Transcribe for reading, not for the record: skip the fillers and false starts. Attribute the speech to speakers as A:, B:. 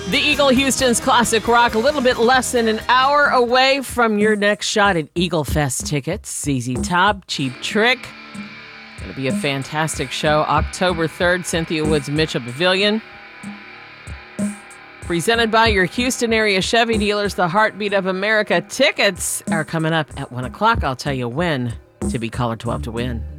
A: The Eagle Houston's Classic Rock, a little bit less than an hour away from your next shot at Eagle Fest tickets. ZZ Top, Cheap Trick. Going to be a fantastic show. October 3rd, Cynthia Woods Mitchell Pavilion. Presented by your Houston area Chevy dealers, the Heartbeat of America. Tickets are coming up at 1 o'clock. I'll tell you when to be caller 12 to win.